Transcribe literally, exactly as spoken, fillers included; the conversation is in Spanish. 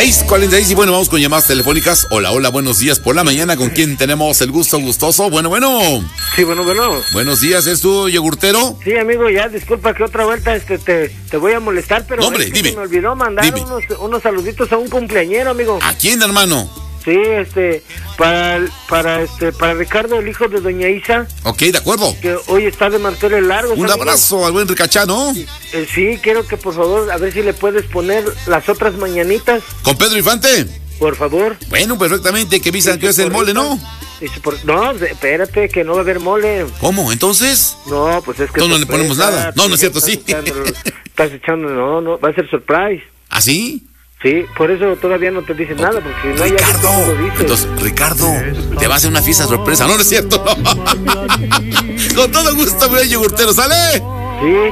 seis cuarenta y seis y bueno, vamos con llamadas telefónicas. Hola, hola, buenos días por la mañana. ¿Con quién tenemos el gusto gustoso? Bueno, bueno. Sí, bueno, bueno. Buenos días, ¿es tu yogurtero? Sí, amigo, ya, disculpa que otra vuelta este, te, te voy a molestar, pero No, hombre, es que dime. se me olvidó mandar Dime. unos, unos saluditos a un cumpleañero, amigo. ¿A quién, hermano? Sí, este, para, para, este, para Ricardo, el hijo de doña Isa, Ok, de acuerdo. que hoy está de manteles largos. Un amigo. abrazo al buen Ricachá, ¿no? Eh, sí, quiero que por favor, a ver si le puedes poner las otras mañanitas, ¿Con Pedro Infante? por favor. Bueno, perfectamente, que avisan que es el mole, ¿no? Dice, por- no, espérate, que no va a haber mole. ¿Cómo? ¿Entonces? No, pues es que... No, no le sorpresa, ponemos nada. No, no es cierto, estás sí. echando- estás echando, no, no, va a ser surprise. ¿Ah, sí? Sí, por eso todavía no te dicen nada, porque si no ya Ricardo. lo dices. Entonces, Ricardo, te va a hacer una fiesta sorpresa. No, no es cierto. Con todo gusto, mi yogurtero, ¿sale? Sí.